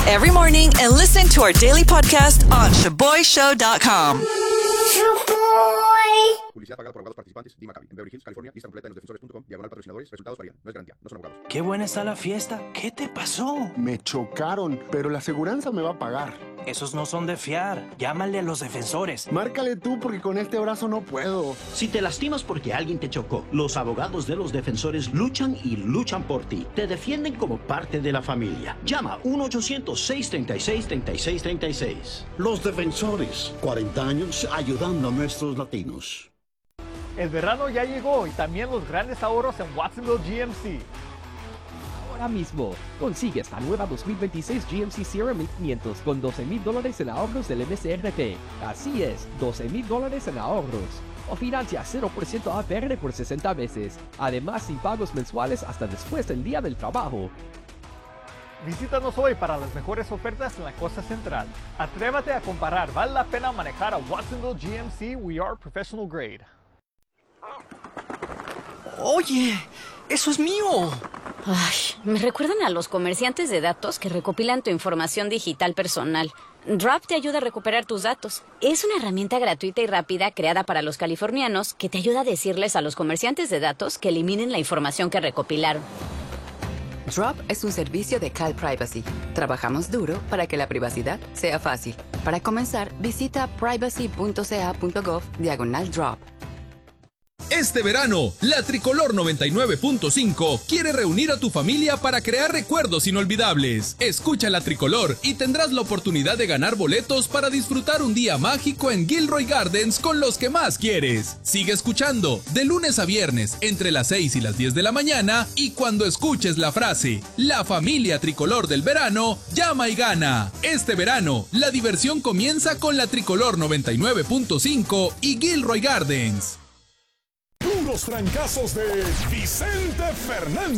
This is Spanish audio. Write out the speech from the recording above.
every morning and listen to our daily podcast on ShaboyShow.com. Publicidad pagada por abogados participantes de Maccabi. En Beverly Hills, California. Lista completa en losdefensores.com. /patrocinadores. Resultados varían. No es garantía. No son abogados. Qué buena está la fiesta. ¿Qué te pasó? Me chocaron, pero la aseguranza me va a pagar. Esos no son de fiar. Llámale a los defensores. Márcale tú porque con este brazo no puedo. Si te lastimas porque alguien te chocó, los abogados de los defensores luchan y luchan por ti. Te defienden como parte de la familia. Llama 1-800-636-3636. Los defensores, 40 años ayudando a nuestros latinos. El verano ya llegó y también los grandes ahorros en Watsonville GMC. Ahora mismo, consigue esta nueva 2026 GMC Sierra 1500 con $12,000 en ahorros del MSRP. Así es, $12,000 en ahorros. O financia 0% APR por 60 meses. Además, sin pagos mensuales hasta después del Día del Trabajo. Visítanos hoy para las mejores ofertas en la costa central. Atrévate a comparar, vale la pena manejar a Watsonville GMC, we are professional grade. Oye, eso es mío. Ay, me recuerdan a los comerciantes de datos que recopilan tu información digital personal. Drop te ayuda a recuperar tus datos. Es una herramienta gratuita y rápida creada para los californianos que te ayuda a decirles a los comerciantes de datos que eliminen la información que recopilaron. Drop es un servicio de Cal Privacy. Trabajamos duro para que la privacidad sea fácil. Para comenzar, visita privacy.ca.gov/drop. Este verano, la Tricolor 99.5 quiere reunir a tu familia para crear recuerdos inolvidables. Escucha la Tricolor y tendrás la oportunidad de ganar boletos para disfrutar un día mágico en Gilroy Gardens con los que más quieres. Sigue escuchando de lunes a viernes entre las 6 y las 10 de la mañana y cuando escuches la frase "La familia tricolor del verano", llama y gana. Este verano, la diversión comienza con la Tricolor 99.5 y Gilroy Gardens. Los trancazos de Vicente Fernández.